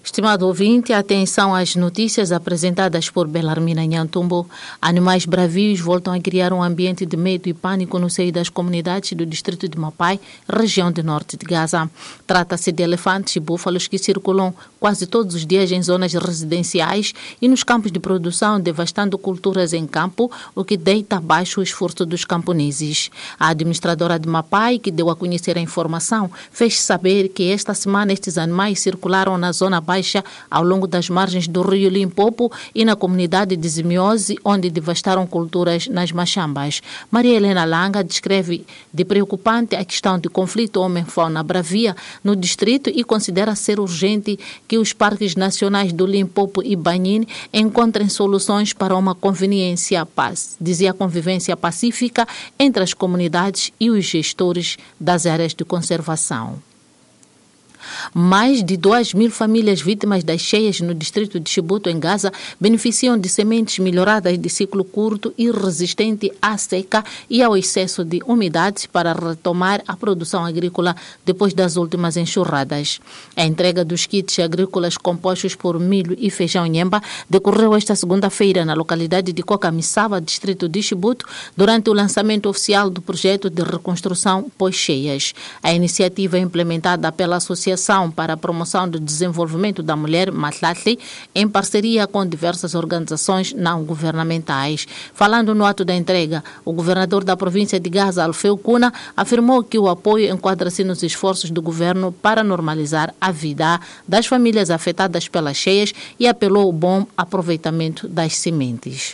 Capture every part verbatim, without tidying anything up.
Estimado ouvinte, atenção às notícias apresentadas por Belarmina Nhantumbo. Animais bravios voltam a criar um ambiente de medo e pânico no seio das comunidades do distrito de Mapai, região do norte de Gaza. Trata-se de elefantes e búfalos que circulam quase todos os dias em zonas residenciais e nos campos de produção, devastando culturas em campo, o que deita abaixo o esforço dos camponeses. A administradora de Mapai, que deu a conhecer a informação, fez saber que esta semana estes animais circularam na zona baixa ao longo das margens do rio Limpopo e na comunidade de Zimiose, onde devastaram culturas nas Machambas. Maria Helena Langa descreve de preocupante a questão de conflito homem-fauna bravia no distrito e considera ser urgente que os parques nacionais do Limpopo e Banhin encontrem soluções para uma conveniência paz, dizia convivência pacífica entre as comunidades e os gestores das áreas de conservação. Mais de duas mil famílias vítimas das cheias no distrito de Chibuto, em Gaza, beneficiam de sementes melhoradas de ciclo curto e resistente à seca e ao excesso de umidade para retomar a produção agrícola depois das últimas enxurradas. A entrega dos kits agrícolas compostos por milho e feijão nhemba decorreu esta segunda-feira na localidade de Cocamissaba, distrito de Chibuto, durante o lançamento oficial do projeto de reconstrução pós-cheias. A iniciativa é implementada pela Associação para a Promoção do Desenvolvimento da Mulher, Matlatli, em parceria com diversas organizações não governamentais. Falando no ato da entrega, o governador da província de Gaza, Alfeu Cuna, afirmou que o apoio enquadra-se nos esforços do governo para normalizar a vida das famílias afetadas pelas cheias e apelou ao bom aproveitamento das sementes.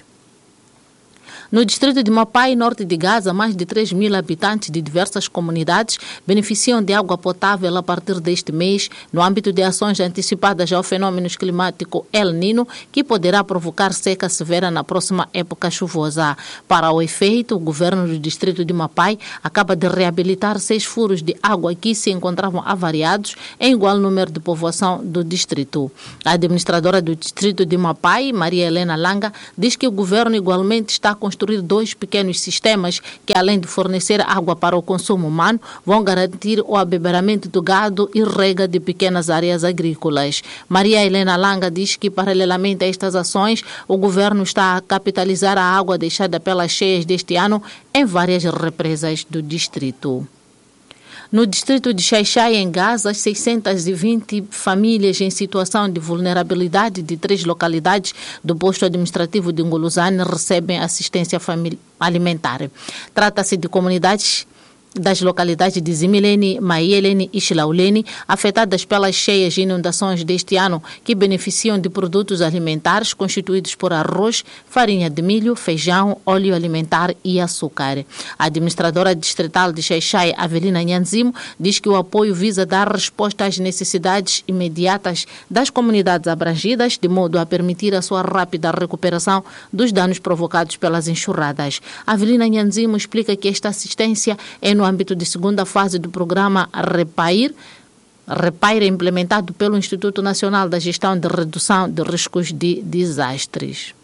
No distrito de Mapai, norte de Gaza, mais de três mil habitantes de diversas comunidades beneficiam de água potável a partir deste mês, no âmbito de ações antecipadas ao fenômeno climático El Nino, que poderá provocar seca severa na próxima época chuvosa. Para o efeito, o governo do distrito de Mapai acaba de reabilitar seis furos de água que se encontravam avariados em igual número de povoação do distrito. A administradora do distrito de Mapai, Maria Helena Langa, diz que o governo igualmente está construindo dois pequenos sistemas que, além de fornecer água para o consumo humano, vão garantir o abeberamento do gado e rega de pequenas áreas agrícolas. Maria Helena Langa diz que, paralelamente a estas ações, o governo está a capitalizar a água deixada pelas cheias deste ano em várias represas do distrito. No distrito de Xai-Xai, em Gaza, seiscentas e vinte famílias em situação de vulnerabilidade de três localidades do posto administrativo de Nguluzane recebem assistência alimentar. Trata-se de comunidades das localidades de Zimilene, Maielene e Xilaulene, afetadas pelas cheias e inundações deste ano, que beneficiam de produtos alimentares constituídos por arroz, farinha de milho, feijão, óleo alimentar e açúcar. A administradora distrital de Xai-Xai, Avelina Nhanzimo, diz que o apoio visa dar resposta às necessidades imediatas das comunidades abrangidas, de modo a permitir a sua rápida recuperação dos danos provocados pelas enxurradas. Avelina Nhanzimo explica que esta assistência é no no âmbito de segunda fase do programa Repair, Repair implementado pelo Instituto Nacional da Gestão de Redução de Riscos de Desastres.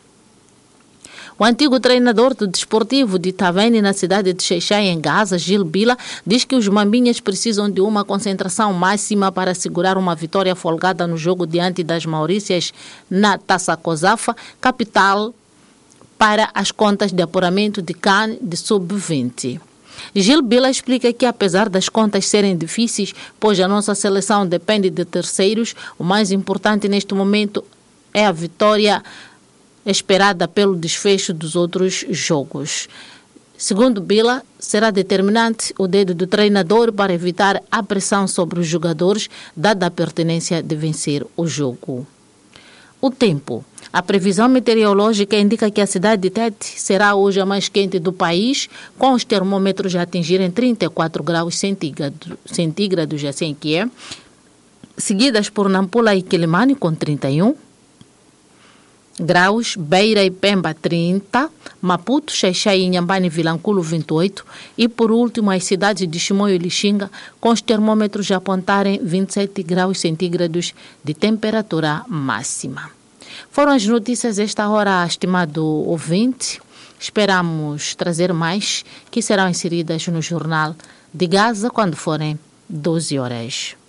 O antigo treinador do desportivo de Tavene, na cidade de Xai-Xai, em Gaza, Gil Bila, diz que os mambinhas precisam de uma concentração máxima para assegurar uma vitória folgada no jogo diante das Maurícias na Taça Cosafa, capital para as contas de apuramento de C A N de sub vinte. Gil Bila explica que, apesar das contas serem difíceis, pois a nossa seleção depende de terceiros, o mais importante neste momento é a vitória esperada pelo desfecho dos outros jogos. Segundo Bila, será determinante o dedo do treinador para evitar a pressão sobre os jogadores, dada a pertinência de vencer o jogo. O tempo. A previsão meteorológica indica que a cidade de Tete será hoje a mais quente do país, com os termômetros a atingirem trinta e quatro graus centígrados, assim que é, seguidas por Nampula e Quilimane com trinta e um graus, Beira e Pemba trinta, Maputo, Xai-Xai e Inhambane e Vilanculo vinte e oito e, por último, as cidades de Chimoio e Lixinga com os termômetros a apontarem vinte e sete graus centígrados de temperatura máxima. Foram as notícias esta hora, estimado ouvinte. Esperamos trazer mais, que serão inseridas no Jornal de Gaza quando forem doze horas.